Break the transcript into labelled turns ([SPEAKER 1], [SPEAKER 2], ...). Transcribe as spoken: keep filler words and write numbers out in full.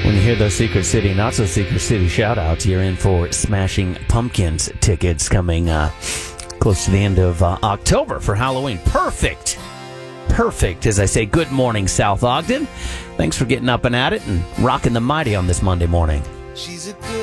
[SPEAKER 1] When you hear those Secret City, Not So Secret City shout-outs, you're in for Smashing Pumpkins tickets coming uh, close to the end of uh, October for Halloween. Perfect. Perfect. As I say, good morning, South Ogden. Thanks for getting up and at it and rocking the mighty on this Monday morning. She's a good